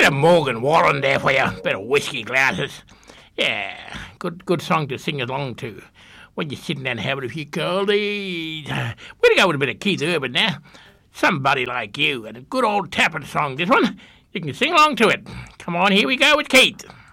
of Morgan Wallen there for you. Bit of whiskey glasses. Yeah, good song to sing along to when you're sitting down having a few coldies. We're going to go with a bit of Keith Urban now. Somebody Like You, and a good old tapping song, this one. You can sing along to it. Come on, here we go with Keith.